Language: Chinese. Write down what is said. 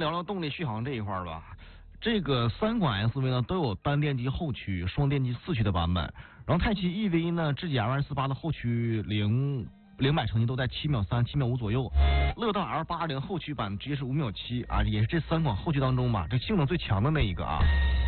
聊聊动力续航这一块吧。这个3款 SUV 呢都有单电机后驱、双电机4驱的版本。然后泰系 EV 呢，智己 L28 的后驱0百成绩都在7秒3、7秒5左右。乐道 L80后驱版直接是5秒7啊，也是这3款后驱当中嘛，这性能最强的那一个啊。